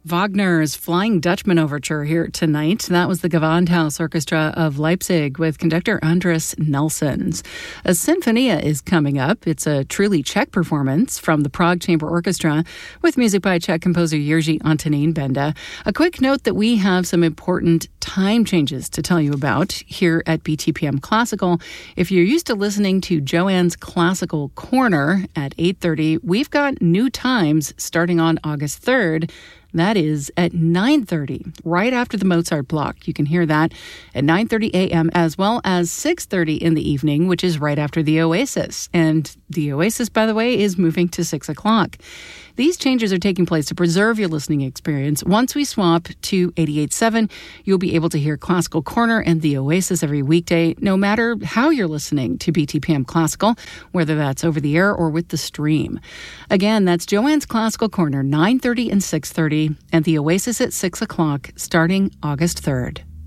Wagner's Flying Dutchman Overture here tonight. That was the Gewandhaus Orchestra of Leipzig with conductor Andris Nelsons. A Sinfonia is coming up. It's a truly Czech performance from the Prague Chamber Orchestra with music by Czech composer Jiří Antonín Benda. A quick note that we have some important time changes to tell you about here at BTPM Classical. If you're used to listening to Joanne's Classical Corner at 8:30, we've got new times starting on August 3rd. That is at 9:30, right after the Mozart block. You can hear that at 9:30 a.m. as well as 6:30 in the evening, which is right after the Oasis. And the Oasis, by the way, is moving to 6 o'clock. These changes are taking place to preserve your listening experience. Once we swap to 88.7, you'll be able to hear Classical Corner and the Oasis every weekday, no matter how you're listening to BTPM Classical, whether that's over the air or with the stream. Again, that's Joanne's Classical Corner, 9:30 and 6:30, and the Oasis at 6 o'clock, starting August 3rd.